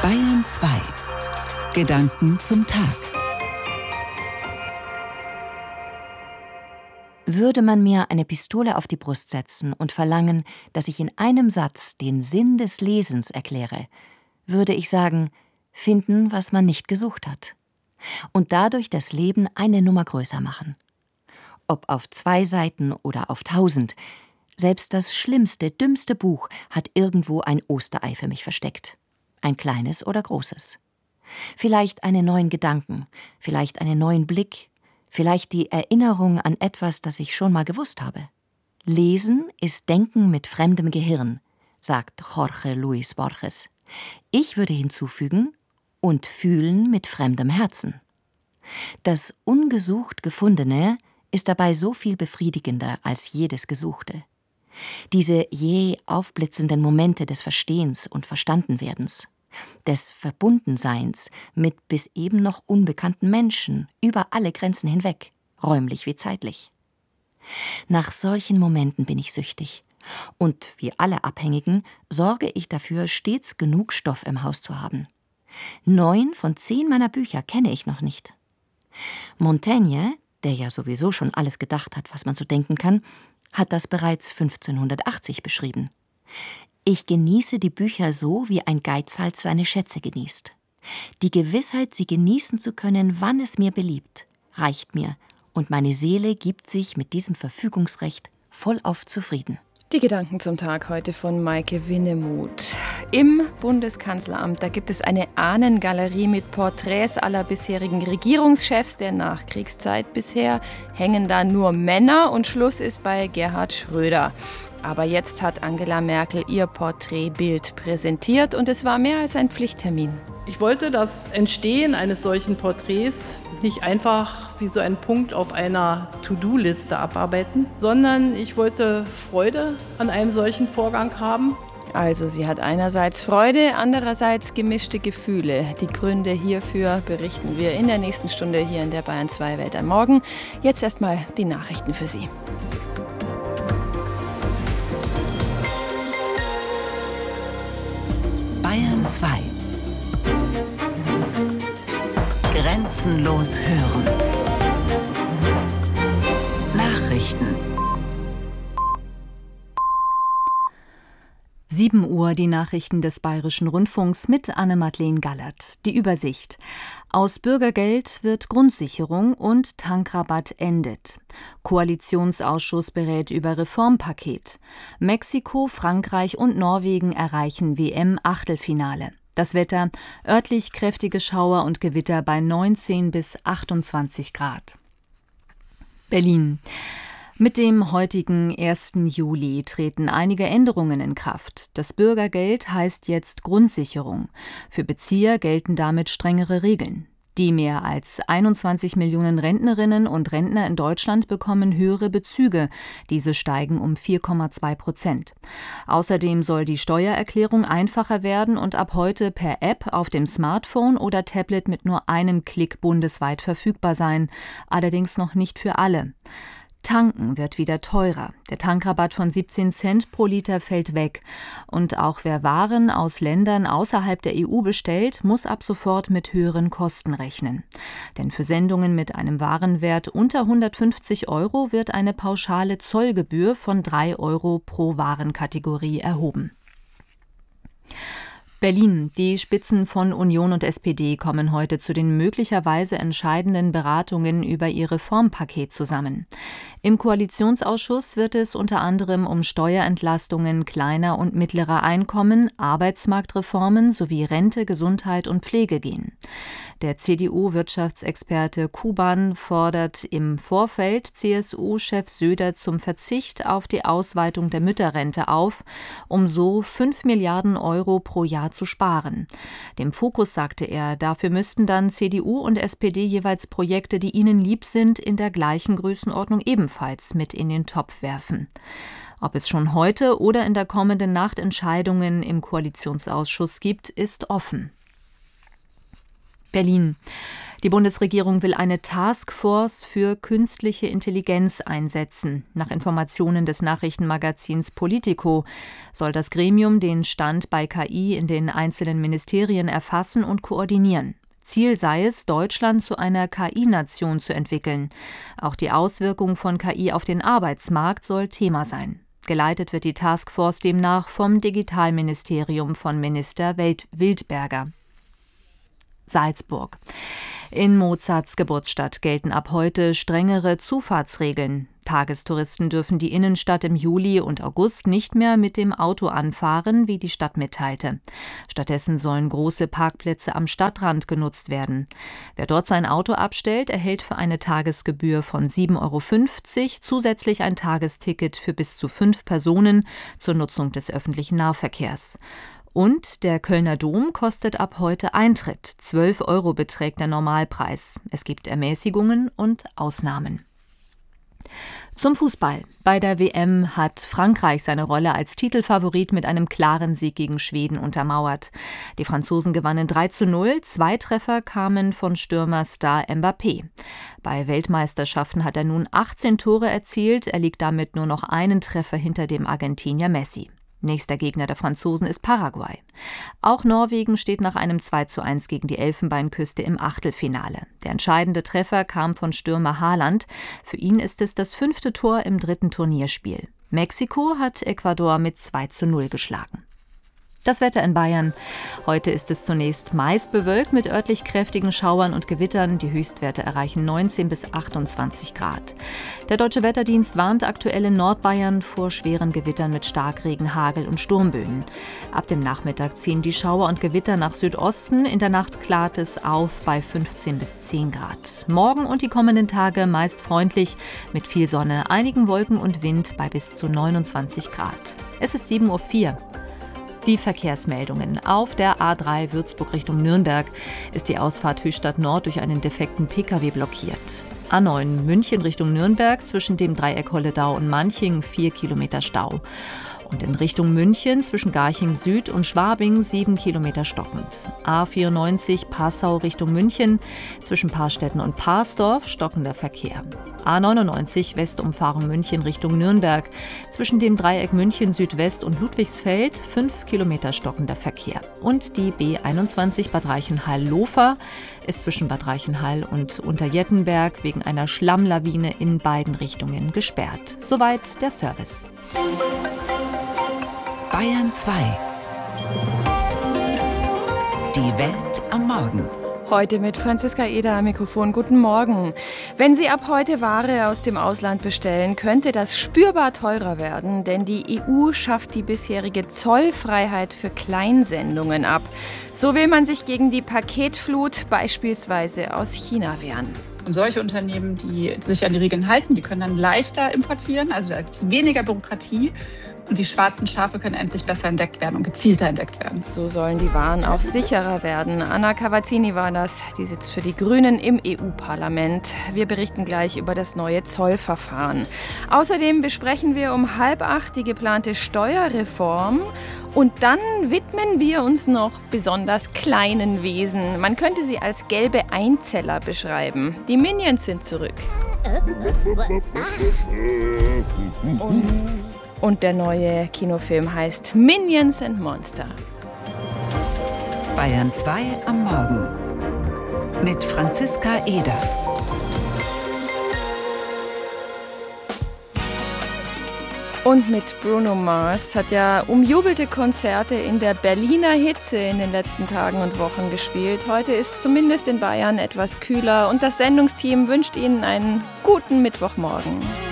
Bayern 2. Gedanken zum Tag. Würde man mir eine Pistole auf die Brust setzen und verlangen, dass ich in einem Satz den Sinn des Lesens erkläre, würde ich sagen, finden, was man nicht gesucht hat. Und dadurch das Leben eine Nummer größer machen. Ob auf 2 Seiten oder auf 1000, selbst das schlimmste, dümmste Buch hat irgendwo ein Osterei für mich versteckt. Ein kleines oder großes. Vielleicht einen neuen Gedanken, vielleicht einen neuen Blick, vielleicht die Erinnerung an etwas, das ich schon mal gewusst habe. Lesen ist Denken mit fremdem Gehirn, sagt Jorge Luis Borges. Ich würde hinzufügen, und Fühlen mit fremdem Herzen. Das ungesucht Gefundene ist dabei so viel befriedigender als jedes Gesuchte. Diese jäh aufblitzenden Momente des Verstehens und Verstandenwerdens, des Verbundenseins mit bis eben noch unbekannten Menschen über alle Grenzen hinweg, räumlich wie zeitlich. Nach solchen Momenten bin ich süchtig. Und wie alle Abhängigen sorge ich dafür, stets genug Stoff im Haus zu haben. 9 von 10 meiner Bücher kenne ich noch nicht. Montaigne, der ja sowieso schon alles gedacht hat, was man so denken kann, hat das bereits 1580 beschrieben. Ich genieße die Bücher so, wie ein Geizhals seine Schätze genießt. Die Gewissheit, sie genießen zu können, wann es mir beliebt, reicht mir, und meine Seele gibt sich mit diesem Verfügungsrecht vollauf zufrieden. Die Gedanken zum Tag heute von Maike Winnemuth. Im Bundeskanzleramt, da gibt es eine Ahnengalerie mit Porträts aller bisherigen Regierungschefs der Nachkriegszeit. Bisher hängen da nur Männer und Schluss ist bei Gerhard Schröder. Aber jetzt hat Angela Merkel ihr Porträtbild präsentiert und es war mehr als ein Pflichttermin. Ich wollte das Entstehen eines solchen Porträts nicht einfach wie so ein Punkt auf einer To-Do-Liste abarbeiten, sondern ich wollte Freude an einem solchen Vorgang haben. Also sie hat einerseits Freude, andererseits gemischte Gefühle. Die Gründe hierfür berichten wir in der nächsten Stunde hier in der Bayern 2 Welt am Morgen. Jetzt erstmal die Nachrichten für Sie. Bayern 2. Grenzenlos hören. Nachrichten. 7 Uhr die Nachrichten des Bayerischen Rundfunks mit Anne-Madeleine Gallert. Die Übersicht. Aus Bürgergeld wird Grundsicherung und Tankrabatt endet. Koalitionsausschuss berät über Reformpaket. Mexiko, Frankreich und Norwegen erreichen WM-Achtelfinale. Das Wetter, örtlich kräftige Schauer und Gewitter bei 19 bis 28 Grad. Berlin. Mit dem heutigen 1. Juli treten einige Änderungen in Kraft. Das Bürgergeld heißt jetzt Grundsicherung. Für Bezieher gelten damit strengere Regeln. Die mehr als 21 Millionen Rentnerinnen und Rentner in Deutschland bekommen höhere Bezüge. Diese steigen um 4,2%. Außerdem soll die Steuererklärung einfacher werden und ab heute per App auf dem Smartphone oder Tablet mit nur einem Klick bundesweit verfügbar sein. Allerdings noch nicht für alle. Tanken wird wieder teurer. Der Tankrabatt von 17 Cent pro Liter fällt weg. Und auch wer Waren aus Ländern außerhalb der EU bestellt, muss ab sofort mit höheren Kosten rechnen. Denn für Sendungen mit einem Warenwert unter 150 € wird eine pauschale Zollgebühr von 3 € pro Warenkategorie erhoben. Berlin. Die Spitzen von Union und SPD kommen heute zu den möglicherweise entscheidenden Beratungen über ihr Reformpaket zusammen. Im Koalitionsausschuss wird es unter anderem um Steuerentlastungen kleiner und mittlerer Einkommen, Arbeitsmarktreformen sowie Rente, Gesundheit und Pflege gehen. Der CDU-Wirtschaftsexperte Kuban fordert im Vorfeld CSU-Chef Söder zum Verzicht auf die Ausweitung der Mütterrente auf, um so 5 Milliarden € pro Jahr zu sparen. Dem Fokus sagte er, dafür müssten dann CDU und SPD jeweils Projekte, die ihnen lieb sind, in der gleichen Größenordnung ebenfalls mit in den Topf werfen. Ob es schon heute oder in der kommenden Nacht Entscheidungen im Koalitionsausschuss gibt, ist offen. Berlin. Die Bundesregierung will eine Taskforce für künstliche Intelligenz einsetzen. Nach Informationen des Nachrichtenmagazins Politico soll das Gremium den Stand bei KI in den einzelnen Ministerien erfassen und koordinieren. Ziel sei es, Deutschland zu einer KI-Nation zu entwickeln. Auch die Auswirkungen von KI auf den Arbeitsmarkt soll Thema sein. Geleitet wird die Taskforce demnach vom Digitalministerium von Minister Wildberger. Salzburg. In Mozarts Geburtsstadt gelten ab heute strengere Zufahrtsregeln. Tagestouristen dürfen die Innenstadt im Juli und August nicht mehr mit dem Auto anfahren, wie die Stadt mitteilte. Stattdessen sollen große Parkplätze am Stadtrand genutzt werden. Wer dort sein Auto abstellt, erhält für eine Tagesgebühr von 7,50 € zusätzlich ein Tagesticket für bis zu 5 Personen zur Nutzung des öffentlichen Nahverkehrs. Und der Kölner Dom kostet ab heute Eintritt. 12 € beträgt der Normalpreis. Es gibt Ermäßigungen und Ausnahmen. Zum Fußball. Bei der WM hat Frankreich seine Rolle als Titelfavorit mit einem klaren Sieg gegen Schweden untermauert. Die Franzosen gewannen 3:0, 2 Treffer kamen von Stürmerstar Mbappé. Bei Weltmeisterschaften hat er nun 18 Tore erzielt, er liegt damit nur noch einen Treffer hinter dem Argentinier Messi. Nächster Gegner der Franzosen ist Paraguay. Auch Norwegen steht nach einem 2:1 gegen die Elfenbeinküste im Achtelfinale. Der entscheidende Treffer kam von Stürmer Haaland. Für ihn ist es das 5. Tor im 3. Turnierspiel. Mexiko hat Ecuador mit 2:0 geschlagen. Das Wetter in Bayern. Heute ist es zunächst meist bewölkt mit örtlich kräftigen Schauern und Gewittern. Die Höchstwerte erreichen 19 bis 28 Grad. Der Deutsche Wetterdienst warnt aktuell in Nordbayern vor schweren Gewittern mit Starkregen, Hagel und Sturmböen. Ab dem Nachmittag ziehen die Schauer und Gewitter nach Südosten. In der Nacht klart es auf bei 15 bis 10 Grad. Morgen und die kommenden Tage meist freundlich mit viel Sonne, einigen Wolken und Wind bei bis zu 29 Grad. Es ist 7:04 Uhr. Die Verkehrsmeldungen. Auf der A3 Würzburg Richtung Nürnberg ist die Ausfahrt Höchstadt Nord durch einen defekten Pkw blockiert. A9 München Richtung Nürnberg zwischen dem Dreieck Holledau und Manching 4 Kilometer Stau. Und in Richtung München zwischen Garching Süd und Schwabing 7 Kilometer stockend. A94 Passau Richtung München zwischen Parstetten und Parsdorf stockender Verkehr. A99 Westumfahrung München Richtung Nürnberg zwischen dem Dreieck München Südwest und Ludwigsfeld 5 Kilometer stockender Verkehr. Und die B21 Bad Reichenhall-Lofer ist zwischen Bad Reichenhall und Unterjettenberg wegen einer Schlammlawine in beiden Richtungen gesperrt. Soweit der Service. Bayern 2. Die Welt am Morgen. Heute mit Franziska Eder am Mikrofon. Guten Morgen. Wenn Sie ab heute Ware aus dem Ausland bestellen, könnte das spürbar teurer werden, denn die EU schafft die bisherige Zollfreiheit für Kleinsendungen ab. So will man sich gegen die Paketflut beispielsweise aus China wehren. Und solche Unternehmen, die sich an die Regeln halten, die können dann leichter importieren, also da gibt es weniger Bürokratie. Und die schwarzen Schafe können endlich besser entdeckt werden und gezielter entdeckt werden. So sollen die Waren auch sicherer werden. Anna Cavazzini war das. Die sitzt für die Grünen im EU-Parlament. Wir berichten gleich über das neue Zollverfahren. Außerdem besprechen wir um 7:30 die geplante Steuerreform. Und dann widmen wir uns noch besonders kleinen Wesen. Man könnte sie als gelbe Einzeller beschreiben. Die Minions sind zurück. Und der neue Kinofilm heißt Minions and Monster. Bayern 2 am Morgen mit Franziska Eder. Und mit Bruno Mars hat ja umjubelte Konzerte in der Berliner Hitze in den letzten Tagen und Wochen gespielt. Heute ist zumindest in Bayern etwas kühler und das Sendungsteam wünscht Ihnen einen guten Mittwochmorgen.